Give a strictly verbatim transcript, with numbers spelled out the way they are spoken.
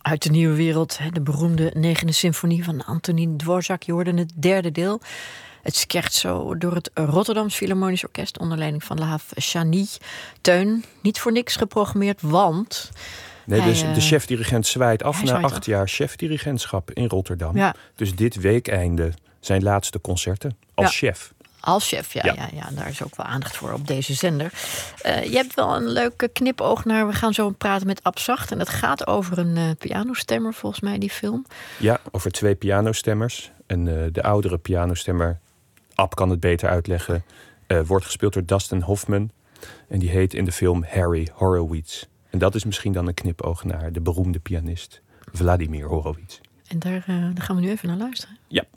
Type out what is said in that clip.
Uit de Nieuwe Wereld, de beroemde negende symfonie van Antonín Dvořák. Je hoorde het derde deel. Het scherzo door het Rotterdams Philharmonisch Orkest onder leiding van Lahav Shani. Teun, niet voor niks geprogrammeerd, want... Nee, hij, dus de chef-dirigent zwaait af na acht af. jaar chef-dirigentschap in Rotterdam. Ja. Dus dit weekeinde zijn laatste concerten als ja. chef. Als chef, ja, ja. Ja, ja. En daar is ook wel aandacht voor op deze zender. Uh, je hebt wel een leuke knipoog naar... We gaan zo praten met Ab Zacht. En dat gaat over een uh, pianostemmer, volgens mij, die film. Ja, over twee pianostemmers. En uh, de oudere pianostemmer, Ab kan het beter uitleggen... Uh, wordt gespeeld door Dustin Hoffman. En die heet in de film Harry Horowitz. En dat is misschien dan een knipoog naar de beroemde pianist Vladimir Horowitz. En daar, uh, daar gaan we nu even naar luisteren. Ja.